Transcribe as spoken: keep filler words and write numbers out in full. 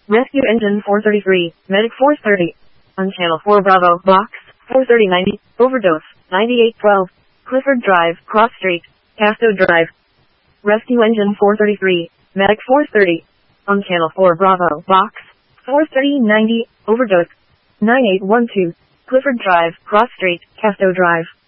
Rescue Engine four thirty-three, Medic four thirty. On Channel four Bravo, Box, four thirty ninety, Overdose, ninety-eight twelve, Clifford Drive, Cross Street, Casto Drive. Rescue Engine four thirty-three, Medic four thirty. On Channel four Bravo, Box, four thirty ninety, Overdose, nine eight one two, Clifford Drive, Cross Street, Casto Drive.